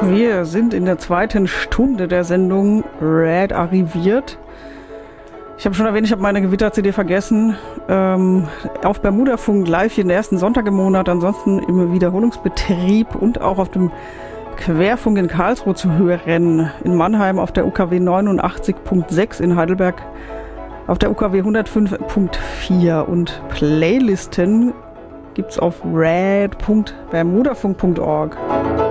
Wir sind in der zweiten Stunde der Sendung Red arriviert. Ich habe schon erwähnt, ich habe meine Gewitter-CD vergessen. Auf Bermudafunk live jeden ersten Sonntag im Monat, ansonsten im Wiederholungsbetrieb und auch auf dem Querfunk in Karlsruhe zu hören. In Mannheim auf der UKW 89.6, in Heidelberg auf der UKW 105.4 und Playlisten gibt's auf red.bermudafunk.org.